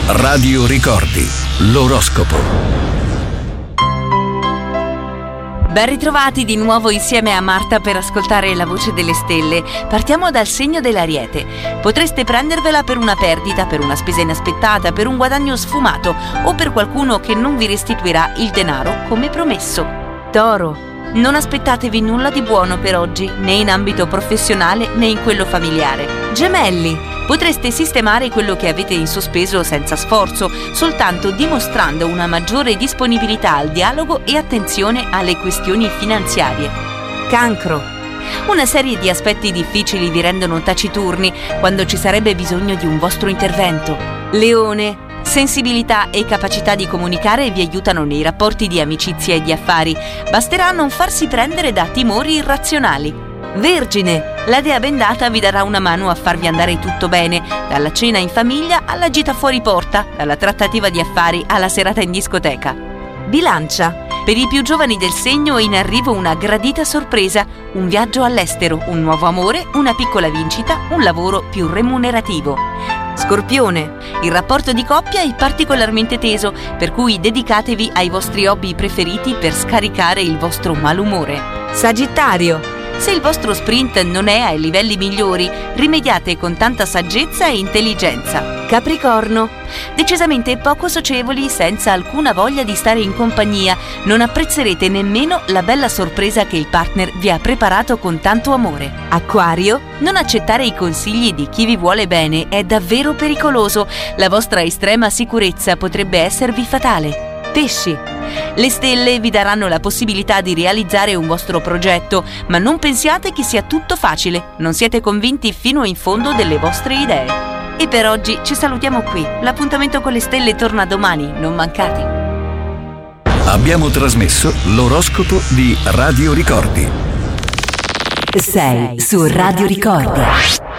Radio Ricordi, l'oroscopo. Ben ritrovati di nuovo insieme a Marta per ascoltare la voce delle stelle. Partiamo dal segno dell'Ariete. Potreste prendervela per una perdita, per una spesa inaspettata, per un guadagno sfumato o per qualcuno che non vi restituirà il denaro come promesso. Toro. Non aspettatevi nulla di buono per oggi, né in ambito professionale né in quello familiare. Gemelli. Potreste sistemare quello che avete in sospeso senza sforzo, soltanto dimostrando una maggiore disponibilità al dialogo e attenzione alle questioni finanziarie. Cancro. Una serie di aspetti difficili vi rendono taciturni quando ci sarebbe bisogno di un vostro intervento. Leone. Sensibilità e capacità di comunicare vi aiutano nei rapporti di amicizia e di affari. Basterà non farsi prendere da timori irrazionali. Vergine. La dea bendata vi darà una mano a farvi andare tutto bene, dalla cena in famiglia alla gita fuori porta, dalla trattativa di affari alla serata in discoteca. Bilancia. Per i più giovani del segno è in arrivo una gradita sorpresa, un viaggio all'estero, un nuovo amore, una piccola vincita, un lavoro più remunerativo. Scorpione. Il rapporto di coppia è particolarmente teso, per cui dedicatevi ai vostri hobby preferiti per scaricare il vostro malumore. Sagittario. Se il vostro sprint non è ai livelli migliori, rimediate con tanta saggezza e intelligenza. Capricorno. Decisamente poco socievoli, senza alcuna voglia di stare in compagnia, non apprezzerete nemmeno la bella sorpresa che il partner vi ha preparato con tanto amore. Acquario. Non accettare i consigli di chi vi vuole bene è davvero pericoloso, la vostra estrema sicurezza potrebbe esservi fatale. Pesci. Le stelle vi daranno la possibilità di realizzare un vostro progetto, ma non pensiate che sia tutto facile, non siete convinti fino in fondo delle vostre idee. E per oggi ci salutiamo qui, l'appuntamento con le stelle torna domani, non mancate. Abbiamo trasmesso l'oroscopo di Radio Ricordi. Sei su Radio Ricordi.